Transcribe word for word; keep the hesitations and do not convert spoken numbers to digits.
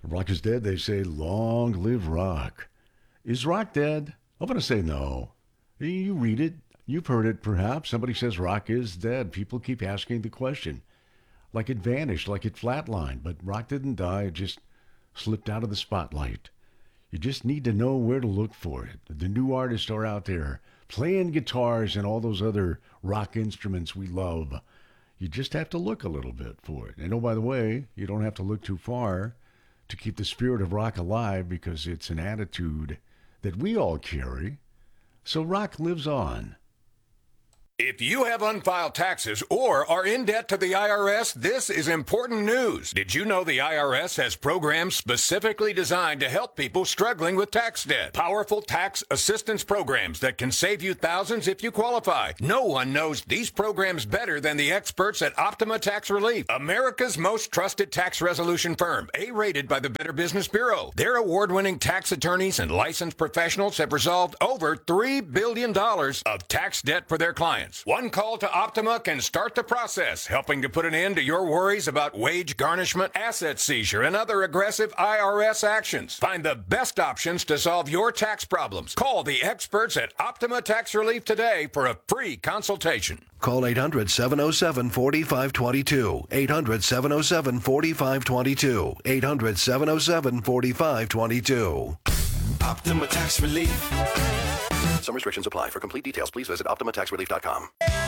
Rock is dead, they say. Long live rock. Is rock dead? I'm going to say no. You read it. You've heard it, perhaps. Somebody says rock is dead. People keep asking the question. Like it vanished, like it flatlined. But rock didn't die. It just slipped out of the spotlight. You just need to know where to look for it. The new artists are out there playing guitars and all those other rock instruments we love. You just have to look a little bit for it. And oh, by the way, you don't have to look too far to keep the spirit of rock alive, because it's an attitude that we all carry. So rock lives on. If you have unfiled taxes or are in debt to the I R S, this is important news. Did you know the I R S has programs specifically designed to help people struggling with tax debt? Powerful tax assistance programs that can save you thousands if you qualify. No one knows these programs better than the experts at Optima Tax Relief, America's most trusted tax resolution firm, A-rated by the Better Business Bureau. Their award-winning tax attorneys and licensed professionals have resolved over three billion dollars of tax debt for their clients. One call to Optima can start the process, helping to put an end to your worries about wage garnishment, asset seizure, and other aggressive I R S actions. Find the best options to solve your tax problems. Call the experts at Optima Tax Relief today for a free consultation. Call eight hundred, seven oh seven, four five two two. eight hundred, seven oh seven, four five two two. eight hundred, seven oh seven, four five two two. Optima Tax Relief. Some restrictions apply. For complete details, please visit optima tax relief dot com.